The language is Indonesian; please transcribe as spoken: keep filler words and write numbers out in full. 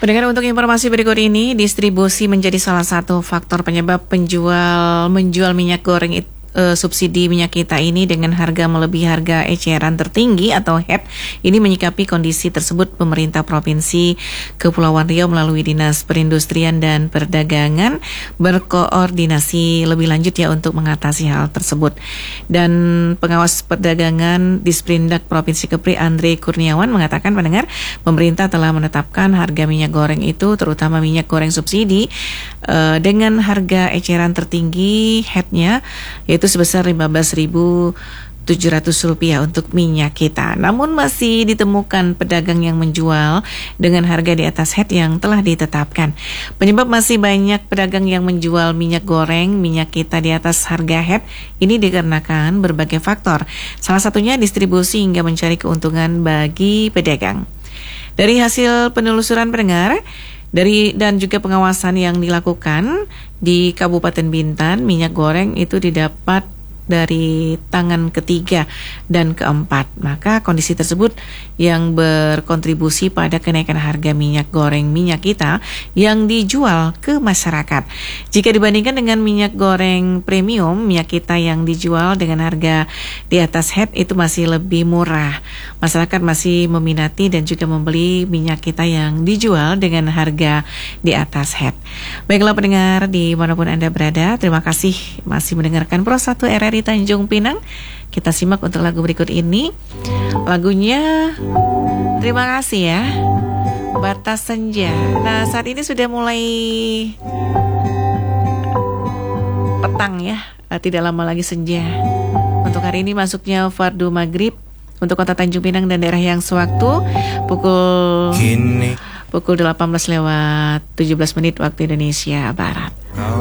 Pendengar, untuk informasi berikut ini, distribusi menjadi salah satu faktor penyebab penjual menjual minyak goreng itu. Uh, subsidi minyak kita ini dengan harga melebihi harga eceran tertinggi atau H E T. Ini menyikapi kondisi tersebut, pemerintah Provinsi Kepulauan Riau melalui Dinas Perindustrian dan Perdagangan berkoordinasi lebih lanjut ya untuk mengatasi hal tersebut. Dan pengawas perdagangan Disperindak Provinsi Kepri Andre Kurniawan mengatakan, pendengar, pemerintah telah menetapkan harga minyak goreng itu, terutama minyak goreng subsidi uh, dengan harga eceran tertinggi H E T-nya yaitu itu sebesar lima belas ribu tujuh ratus rupiah untuk minyak kita. Namun masih ditemukan pedagang yang menjual dengan harga di atas H E T yang telah ditetapkan. Penyebab masih banyak pedagang yang menjual minyak goreng, minyak kita di atas harga H E T ini dikarenakan berbagai faktor. Salah satunya distribusi hingga mencari keuntungan bagi pedagang. Dari hasil penelusuran pendengar, dari dan juga pengawasan yang dilakukan di Kabupaten Bintan, minyak goreng itu didapat dari tangan ketiga dan keempat. Maka kondisi tersebut yang berkontribusi pada kenaikan harga minyak goreng minyak kita yang dijual ke masyarakat. Jika dibandingkan dengan minyak goreng premium, minyak kita yang dijual dengan harga di atas H E T itu masih lebih murah. Masyarakat masih meminati dan juga membeli minyak kita yang dijual dengan harga di atas H E T. Baiklah pendengar, dimanapun Anda berada, terima kasih masih mendengarkan Pro satu R R I Tanjung Pinang. Kita simak untuk lagu berikut ini. Lagunya, terima kasih ya, Batas Senja. Nah, saat ini sudah mulai petang ya, tidak lama lagi senja. Untuk hari ini masuknya fardu maghrib untuk kota Tanjung Pinang dan daerah yang sewaktu pukul Kini. pukul delapan belas lewat tujuh belas menit waktu Indonesia Barat.